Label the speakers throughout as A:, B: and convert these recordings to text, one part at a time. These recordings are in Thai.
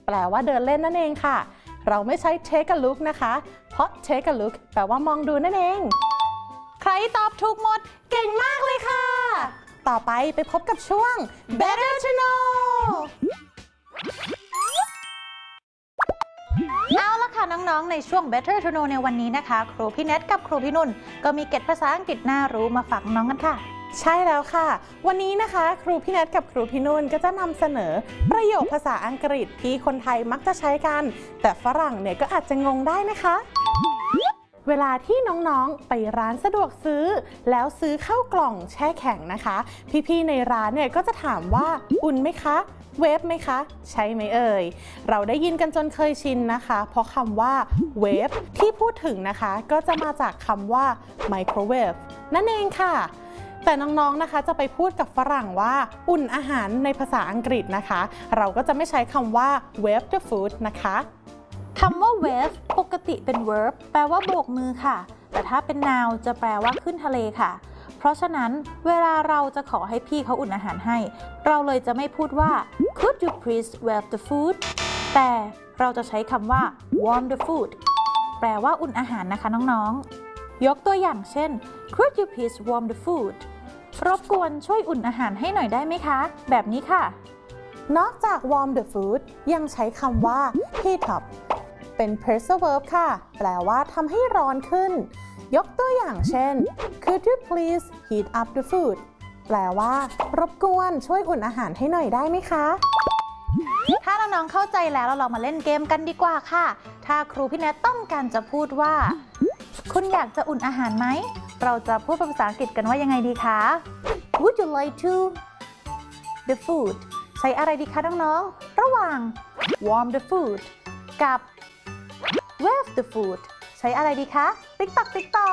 A: ลว่าเดินเล่นนั่นเองค่ะเราไม่ใช้ take a look นะคะเพราะ take a look แปลว่ามองดูนั่นเองใครตอบถูกหมดเก่งมากเลยค่ะต่อไปพบกับช่วง Better to Know
B: เอาละค่ะน้องๆในช่วง Better to Know ในวันนี้นะคะครูพี่เน็ตกับครูพี่นุ่นก็มีเกร็ดภาษาอังกฤษน่ารู้มาฝากน้องกันค่ะ
A: ใช่แล้วค่ะวันนี้นะคะครูพี่เน็ตกับครูพี่นุ่นก็จะนำเสนอประโยคภาษาอังกฤษที่คนไทยมักจะใช้กันแต่ฝรั่งเนี่ยก็อาจจะงงได้นะคะเวลาที่น้องๆไปร้านสะดวกซื้อแล้วซื้อข้าวกล่องแช่แข็งนะคะพี่ๆในร้านเนี่ยก็จะถามว่าอุ่นไหมคะเวฟไหมคะใช่ไหมเอ่ยเราได้ยินกันจนเคยชินนะคะเพราะคำว่าเวฟที่พูดถึงนะคะก็จะมาจากคำว่า microwave นั่นเองค่ะแต่น้องๆนะคะจะไปพูดกับฝรั่งว่าอุ่นอาหารในภาษาอังกฤษนะคะเราก็จะไม่ใช้คำว่า wave the food นะคะ
B: คำว่า wave ปกติเป็น verb แปลว่าโบกมือค่ะแต่ถ้าเป็น noun จะแปลว่าขึ้นทะเลค่ะเพราะฉะนั้นเวลาเราจะขอให้พี่เขาอุ่นอาหารให้เราเลยจะไม่พูดว่า could you please wave the food แต่เราจะใช้คำว่า warm the food แปลว่าอุ่นอาหารนะคะน้องๆยกตัวอย่างเช่น could you please warm the food รบกวนช่วยอุ่นอาหารให้หน่อยได้ไหมคะแบบนี้ค่ะ
A: นอกจาก warm the food ยังใช้คำว่า heat up เป็น phrasal verb ค่ะแปลว่าทำให้ร้อนขึ้นยกตัวอย่างเช่น could you please heat up the food แปลว่ารบกวนช่วยอุ่นอาหารให้หน่อยได้ไหมคะ
B: ถ้าน้องๆเข้าใจแล้วเรามาเล่นเกมกันดีกว่าค่ะถ้าครูพี่แนทต้องการจะพูดว่าคุณอยากจะอุ่นอาหารไหมเราจะพูดเป็นภาษาอังกฤษกันว่ายังไงดีคะ Would you like to the food ใช้อะไรดีคะน้องๆระหว่าง warm the food กับ wave the food ใช้อะไรดีคะ TikTok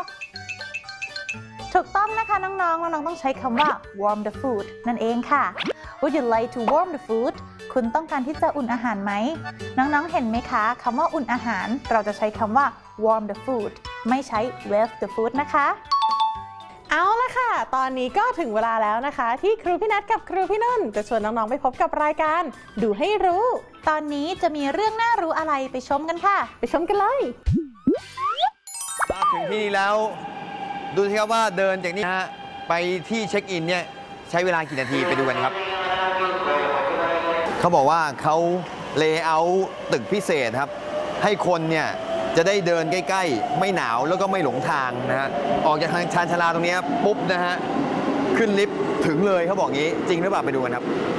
B: ถูกต้องนะคะน้องๆต้องใช้คำว่า warm the food นั่นเองค่ะ Would you like to warm the food คุณต้องการที่จะอุ่นอาหารไหมน้องๆเห็นไหมคะคำว่าอุ่นอาหารเราจะใช้คำว่า warm the food ไม่ใช้ wave the food นะคะ
A: เอาละค่ะตอนนี้ก็ถึงเวลาแล้วนะคะที่ครูพี่นัทกับครูพี่นุ่นจะชวนน้องๆไปพบกับรายการดูให้รู้
B: ตอนนี้จะมีเรื่องน่ารู้อะไรไปชมกันค่ะ
A: ไปชมกันเลย
C: มาถึงที่นี่แล้วดูสิครับว่าเดินจากนี้นะฮะไปที่เช็คอินเนี่ยใช้เวลากี่นาทีไปดูกันครับเขาบอกว่าเขาเลเยอร์ตึกพิเศษครับให้คนเนี่ยจะได้เดินใกล้ๆไม่หนาวแล้วก็ไม่หลงทางนะฮะออกจากทางชานชาลาตรงนี้ปุ๊บนะฮะขึ้นลิฟต์ถึงเลยเขาบอกงี้จริงหรือเปล่าไปดูกันครับ